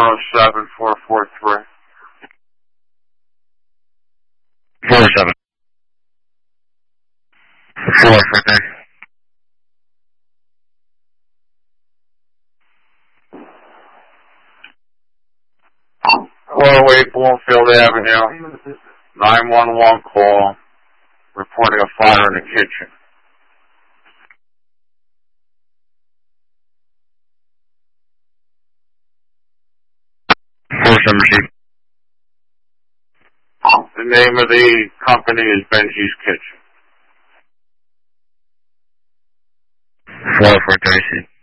407-443. 47. 443. Bloomfield Avenue, 911 call, reporting a fire in the kitchen. The name of the company is Benji's Kitchen. 443.